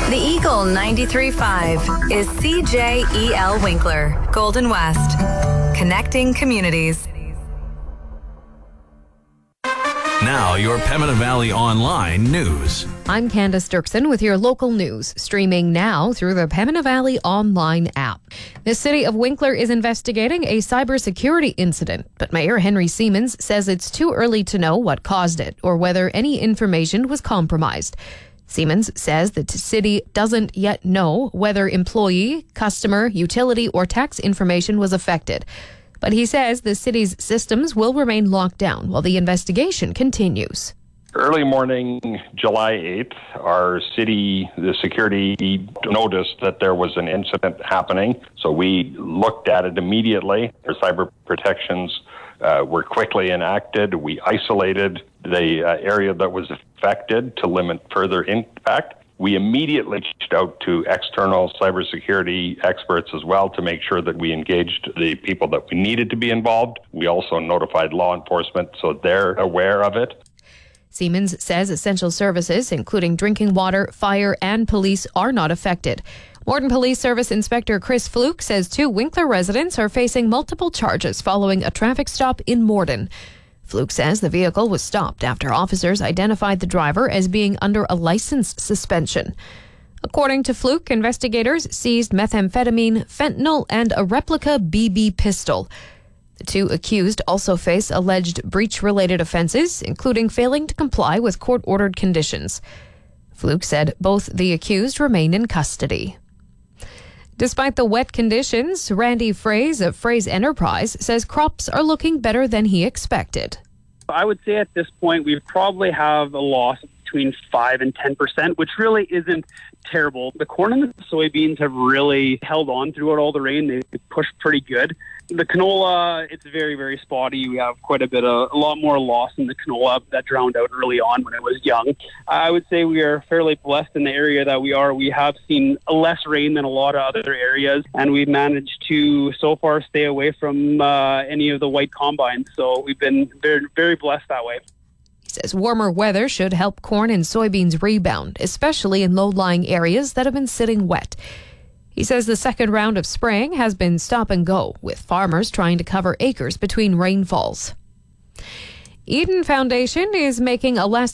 The Eagle 93.5 is CJEL Winkler, Golden West. Connecting communities. Now, your Pembina Valley Online news. I'm Candace Dirksen with your local news, streaming now through the Pembina Valley Online app. The city of Winkler is investigating a cybersecurity incident, but Mayor Henry Siemens says it's too early to know what caused it or whether any information was compromised. Siemens says the city doesn't yet know whether employee, customer, utility, or tax information was affected. But he says the city's systems will remain locked down while the investigation continues. Early morning, July 8th, our city, the security noticed that there was an incident happening. So we looked at it immediately. Our cyber protections were quickly enacted. We isolated the area that was affected to limit further impact. We immediately reached out to external cybersecurity experts as well to make sure that we engaged the people that we needed to be involved. We also notified law enforcement so they're aware of it. Siemens says essential services, including drinking water, fire, and police, are not affected. Morden Police Service Inspector Chris Fluke says 2 Winkler residents are facing multiple charges following a traffic stop in Morden. Fluke says the vehicle was stopped after officers identified the driver as being under a license suspension. According to Fluke, investigators seized methamphetamine, fentanyl, and a replica BB pistol. The 2 accused also face alleged breach-related offenses, including failing to comply with court-ordered conditions. Fluke said both the accused remain in custody. Despite the wet conditions, Randy Fraze of Fraze Enterprise says crops are looking better than he expected. I would say at this point we probably have a loss between 5 and 10%, which really isn't terrible. The corn and the soybeans have really held on throughout all the rain. They pushed pretty good. The canola, it's very, very spotty. We have quite a lot more loss in the canola that drowned out early on when it was young. I would say we are fairly blessed in the area that we are. We have seen less rain than a lot of other areas, and we've managed to so far stay away from any of the white combines. So we've been very, very blessed that way. He says warmer weather should help corn and soybeans rebound, especially in low-lying areas that have been sitting wet. He says the second round of spraying has been stop and go, with farmers trying to cover acres between rainfalls. Eden Foundation is making a last